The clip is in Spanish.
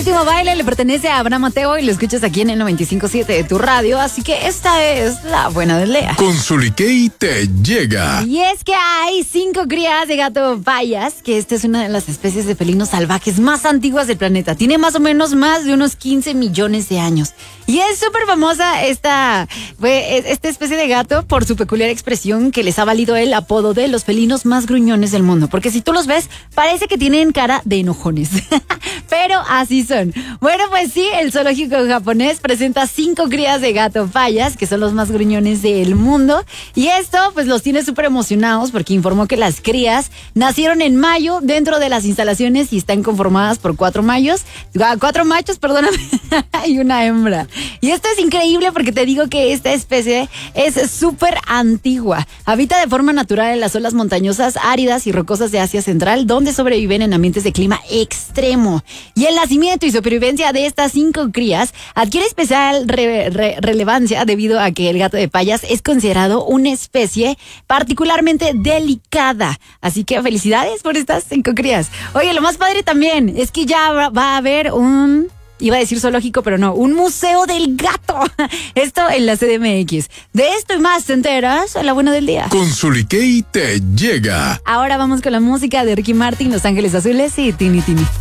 Último baile le pertenece a Abraham Mateo y lo escuchas aquí en el 95.7 de tu radio, así que esta es la buena del día. Con Zuliquei te llega. Y es que hay 5 crías de gato payas, que esta es una de las especies de felinos salvajes más antiguas del planeta. Tiene más o menos más de unos 15 millones de años. Y es súper famosa esta especie de gato por su peculiar expresión que les ha valido el apodo de los felinos más gruñones del mundo. Porque si tú los ves, parece que tienen cara de enojones. Pero así son. Bueno, pues sí, el zoológico japonés presenta 5 crías de gato payas, que son los más gruñones del mundo. Y esto, pues los tiene súper emocionados porque informó que las crías nacieron en mayo dentro de las instalaciones y están conformadas por 4 machos, perdóname, y una hembra. Y esto es increíble porque te digo que esta especie es súper antigua. Habita de forma natural en las zonas montañosas, áridas y rocosas de Asia Central, donde sobreviven en ambientes de clima extremo. Y el nacimiento y supervivencia de estas 5 crías adquiere especial relevancia debido a que el gato de payas es considerado una especie particularmente delicada. Así que felicidades por estas 5 crías. Oye, lo más padre también es que ya va a haber iba a decir zoológico, pero no, un museo del gato. Esto en la CDMX. De esto y más te enteras a la buena del día. Con Zuliquei te llega. Ahora vamos con la música de Ricky Martin, Los Ángeles Azules y Tini Tini.